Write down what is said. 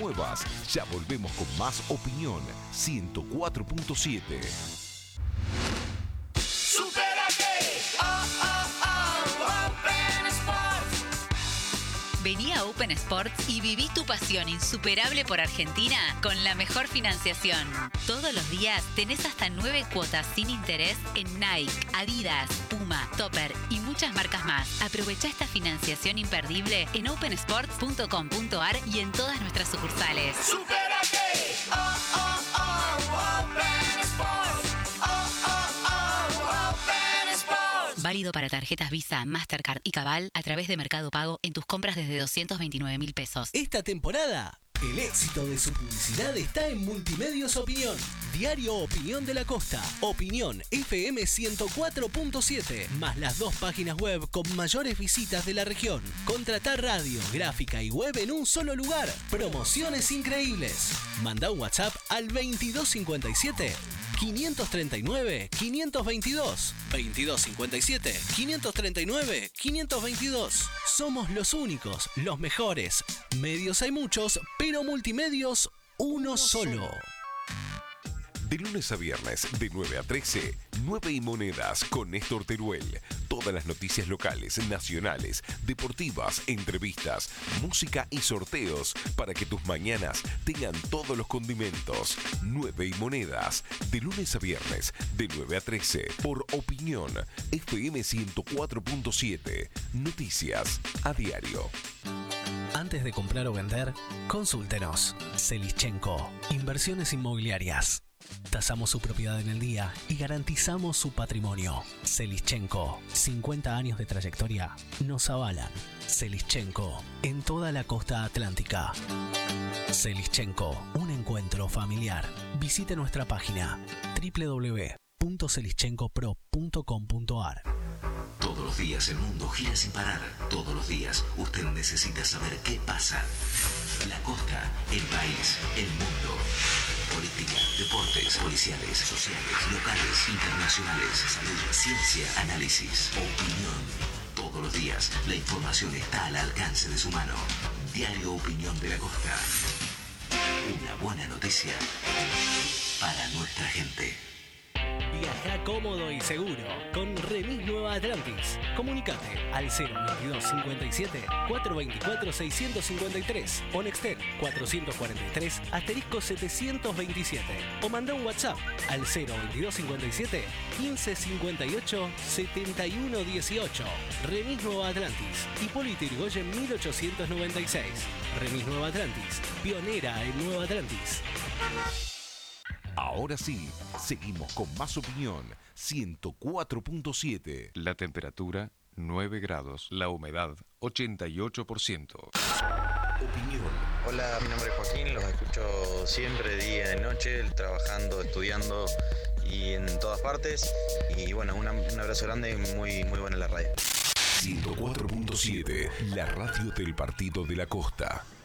muevas. Ya volvemos con más Opinión 104.7. Vení a Open Sports y viví tu pasión insuperable por Argentina con la mejor financiación. Todos los días tenés hasta 9 cuotas sin interés en Nike, Adidas, Puma, Topper y muchas marcas más. Aprovechá esta financiación imperdible en opensports.com.ar y en todas nuestras sucursales. ¡Supérate! Open Sports. Válido para tarjetas Visa, Mastercard y Cabal a través de Mercado Pago en tus compras desde 229.000 pesos. Esta temporada, el éxito de su publicidad está en Multimedios Opinión. Diario Opinión de la Costa. Opinión FM 104.7. Más las 2 páginas web con mayores visitas de la región. Contratar radio, gráfica y web en un solo lugar. Promociones increíbles. Manda un WhatsApp al 2257 539 522. 2257 539 522. Somos los únicos, los mejores. Medios hay muchos, pero multimedios uno solo. De lunes a viernes, de 9 a 13, 9 y Monedas con Néstor Teruel. Todas las noticias locales, nacionales, deportivas, entrevistas, música y sorteos para que tus mañanas tengan todos los condimentos. 9 y Monedas, de lunes a viernes, de 9 a 13, por Opinión, FM 104.7. Noticias a diario. Antes de comprar o vender, consúltenos. Selischenko, Inversiones Inmobiliarias. Tasamos su propiedad en el día y garantizamos su patrimonio. Selischenko, 50 años de trayectoria nos avalan. Selischenko, en toda la costa atlántica. Selischenko, un encuentro familiar. Visite nuestra página www.selischenkopro.com.ar. Todos los días el mundo gira sin parar. Todos los días usted necesita saber qué pasa. La costa, el país, el mundo. Política, deportes, policiales, sociales, locales, internacionales, salud, ciencia, análisis, opinión. Todos los días la información está al alcance de su mano. Diario Opinión de la Costa. Una buena noticia para nuestra gente. Viaja cómodo y seguro con Remis Nueva Atlantis. Comunicate al 02257 424 653 o Nextel 443 *727 o manda un WhatsApp al 02257 1558 7118. Remis Nueva Atlantis, Hipólito Yrigoyen 1896. Remis Nueva Atlantis, pionera en Nueva Atlantis. Ahora sí, seguimos con más Opinión 104.7. La temperatura 9 grados, la humedad 88%. Opinión. Hola, mi nombre es Joaquín, los escucho siempre, día y noche, trabajando, estudiando y en todas partes. Y bueno, un abrazo grande y muy buena la radio. 104.7, la radio del Partido de la Costa.